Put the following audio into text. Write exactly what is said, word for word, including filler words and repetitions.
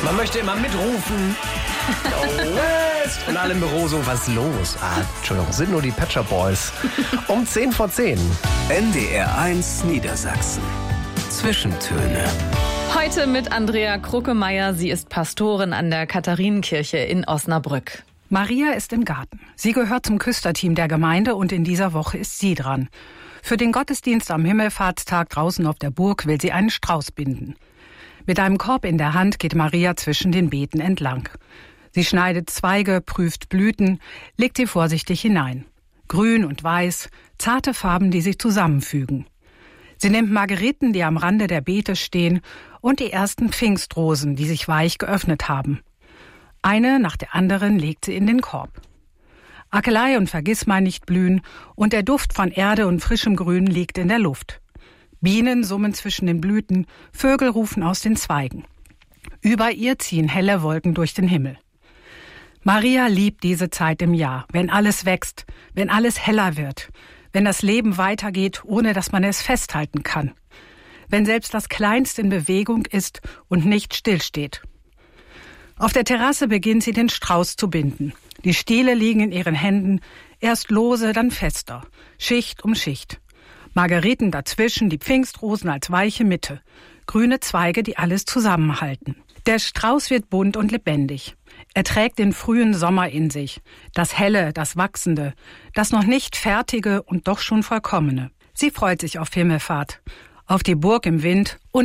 Man möchte immer mitrufen. Go West! Und alle im Büro so, was ist los? Ah, Entschuldigung, sind nur die Pet Shop Boys. Um zehn vor zehn. N D R eins Niedersachsen. Zwischentöne. Heute mit Andrea Kruckemeyer. Sie ist Pastorin an der Katharinenkirche in Osnabrück. Maria ist im Garten. Sie gehört zum Küsterteam der Gemeinde und in dieser Woche ist sie dran. Für den Gottesdienst am Himmelfahrtstag draußen auf der Burg will sie einen Strauß binden. Mit einem Korb in der Hand geht Maria zwischen den Beeten entlang. Sie schneidet Zweige, prüft Blüten, legt sie vorsichtig hinein. Grün und weiß, zarte Farben, die sich zusammenfügen. Sie nimmt Margeriten, die am Rande der Beete stehen, und die ersten Pfingstrosen, die sich weich geöffnet haben. Eine nach der anderen legt sie in den Korb. Akelei und Vergissmeinnicht blühen und der Duft von Erde und frischem Grün liegt in der Luft. Bienen summen zwischen den Blüten, Vögel rufen aus den Zweigen. Über ihr ziehen helle Wolken durch den Himmel. Maria liebt diese Zeit im Jahr, wenn alles wächst, wenn alles heller wird, wenn das Leben weitergeht, ohne dass man es festhalten kann, wenn selbst das Kleinste in Bewegung ist und nicht stillsteht. Auf der Terrasse beginnt sie den Strauß zu binden. Die Stiele liegen in ihren Händen, erst lose, dann fester, Schicht um Schicht. Margeriten dazwischen, die Pfingstrosen als weiche Mitte, grüne Zweige, die alles zusammenhalten. Der Strauß wird bunt und lebendig. Er trägt den frühen Sommer in sich, das Helle, das Wachsende, das noch nicht Fertige und doch schon Vollkommene. Sie freut sich auf Himmelfahrt, auf die Burg im Wind und